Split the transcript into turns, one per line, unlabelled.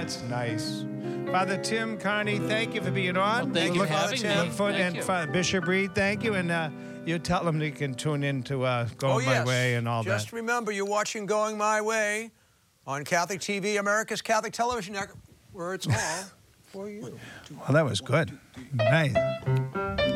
That's nice. Father Tim Carney, thank you for being on.
Well, thank you for having me.
And Father Bishop Reed, thank you. And you tell them they can tune in to Going My Way and all that.
Just remember, you're watching Going My Way on Catholic TV, America's Catholic Television Network, where it's all for you.
Well, that was good. Nice.